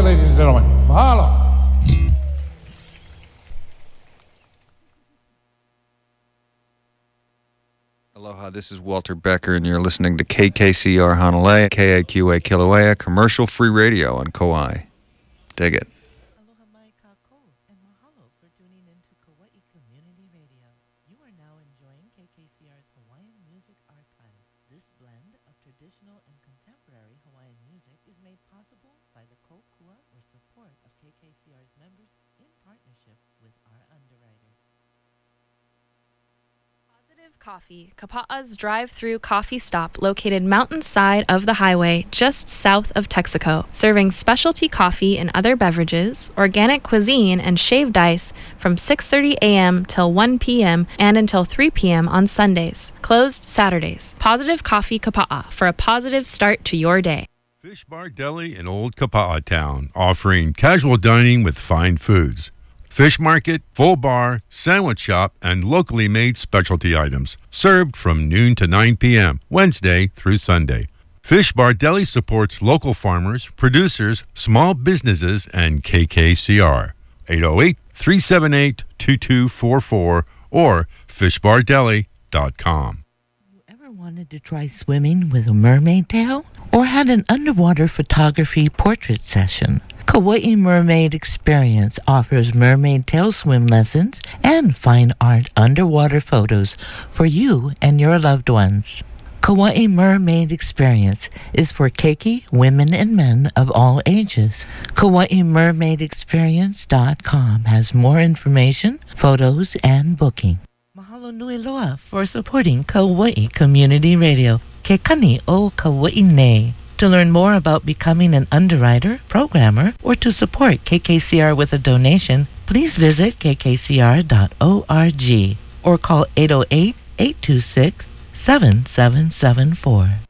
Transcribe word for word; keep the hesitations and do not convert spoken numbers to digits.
ladies and gentlemen. Mahalo. Aloha, this is Walter Becker, and you're listening to K K C R Honolulu, K A Q A Kilauea, commercial-free radio on Kauai. Dig it. Aloha mai kākou, and mahalo for tuning into Kauai Community Radio. You are now enjoying K K C R's Hawaiian Music Archive. This blend of traditional and contemporary Hawaiian music is made possible by the kokua or support of K K C R's members in partnership with our underwriters. Positive Coffee, Kapa'a's drive-through coffee stop located mountainside of the highway just south of Texaco, serving specialty coffee and other beverages, organic cuisine, and shaved ice from six thirty a.m. till one p.m. and until three p.m. on Sundays. Closed Saturdays. Positive Coffee Kapa'a for a positive start to your day. Fish Bar Deli in Old Kapa'a Town, offering casual dining with fine foods. Fish market, full bar, sandwich shop, and locally made specialty items. Served from noon to nine p.m., Wednesday through Sunday. Fish Bar Deli supports local farmers, producers, small businesses, and K K C R. eight oh eight, three seven eight, two two four four or fish bar deli dot com. You ever wanted to try swimming with a mermaid tail? Or had an underwater photography portrait session? Kauai Mermaid Experience offers mermaid tail swim lessons and fine art underwater photos for you and your loved ones. Kauai Mermaid Experience is for keiki women and men of all ages. Kauai Mermaid Experience dot com has more information, photos, and booking. Mahalo nui loa for supporting Kauai Community Radio. Ke kani o Kauai nei. To learn more about becoming an underwriter, programmer, or to support K K C R with a donation, please visit k k c r dot org or call eight oh eight, eight two six, seven seven seven four.